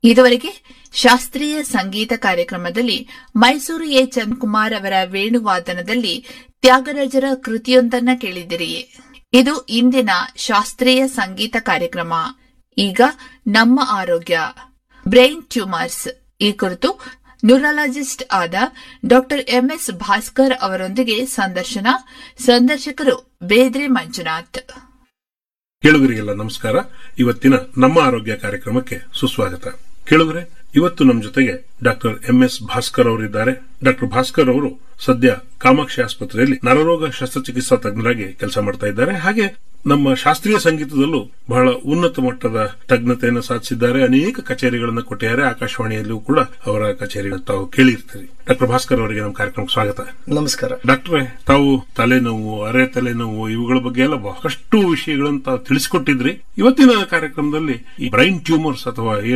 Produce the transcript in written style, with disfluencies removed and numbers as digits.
ಇದುವರೆಗೆ ಶಾಸ್ತ್ರೀಯ ಸಂಗೀತ ಕಾರ್ಯಕ್ರಮದಲ್ಲಿ ಮೈಸೂರು ಎ ಚಂದ್ರಕುಮಾರ್ ಅವರ ವೇಣುವಾದನದಲ್ಲಿ ತ್ಯಾಗರಾಜರ ಕೃತಿಯೊಂದನ್ನು ಕೇಳಿದಿರಿ. ಇದು ಇಂದಿನ ಶಾಸ್ತ್ರೀಯ ಸಂಗೀತ ಕಾರ್ಯಕ್ರಮ. ಈಗ ನಮ್ಮ ಆರೋಗ್ಯ, ಬ್ರೈನ್ ಟ್ಯೂಮರ್ಸ್ ಈ ಕುರಿತು ನ್ಯೂರಾಲಜಿಸ್ಟ್ ಆದ ಡಾ ಎಂಎಸ್ ಭಾಸ್ಕರ್ ಅವರೊಂದಿಗೆ ಸಂದರ್ಶನ. ಸಂದರ್ಶಕರು ಬೇದ್ರೆ ಮಂಜುನಾಥ್. ಕೇಳುಗರಿಗೆಲ್ಲ ನಮಸ್ಕಾರ. ಇವತ್ತಿನ ನಮ್ಮ ಆರೋಗ್ಯ ಕಾರ್ಯಕ್ರಮಕ್ಕೆ ಸುಸ್ವಾಗತ. ಕೇಳುಗರೆ, ಇವತ್ತು ನಮ್ಮ ಜೊತೆಗೆ ಡಾಕ್ಟರ್ ಎಂಎಸ್ ಭಾಸ್ಕರ್ ಅವರಿದ್ದಾರೆ. ಡಾಕ್ಟರ್ ಭಾಸ್ಕರ್ ಅವರು ಸದ್ಯ ಕಾಮಾಕ್ಷಿ ಆಸ್ಪತ್ರೆಯಲ್ಲಿ ನರರೋಗ ಶಸ್ತ್ರಚಿಕಿತ್ಸಾ ತಜ್ಞರಾಗಿ ಕೆಲಸ ಮಾಡ್ತಾ ಇದ್ದಾರೆ. ಹಾಗೆ ನಮ್ಮ ಶಾಸ್ತ್ರೀಯ ಸಂಗೀತದಲ್ಲೂ ಬಹಳ ಉನ್ನತ ಮಟ್ಟದ ತಜ್ಞತೆಯನ್ನು ಸಾಧಿಸಿದ್ದಾರೆ. ಅನೇಕ ಕಚೇರಿಗಳನ್ನು ಕೊಟ್ಟಿದ್ದಾರೆ. ಆಕಾಶವಾಣಿಯಲ್ಲೂ ಕೂಡ ಅವರ ಕಚೇರಿಗಳನ್ನು ತಾವು ಕೇಳಿರ್ತೀರಿ. ಡಾಕ್ಟರ್ ಭಾಸ್ಕರ್ ಅವರಿಗೆ ನಮ್ಮ ಕಾರ್ಯಕ್ರಮಕ್ಕೆ ಸ್ವಾಗತ. ನಮಸ್ಕಾರ. ಡಾಕ್ಟ್ರೇ, ತಾವು ತಲೆನೋವು, ಅರೆ ತಲೆನೋವು ಇವುಗಳ ಬಗ್ಗೆ ಎಲ್ಲ ಬಹಳಷ್ಟು ವಿಷಯಗಳನ್ನು ತಾವು ತಿಳಿಸಿಕೊಟ್ಟಿದ್ರಿ. ಇವತ್ತಿನ ಕಾರ್ಯಕ್ರಮದಲ್ಲಿ ಈ ಬ್ರೈನ್ ಟ್ಯೂಮರ್ಸ್ ಅಥವಾ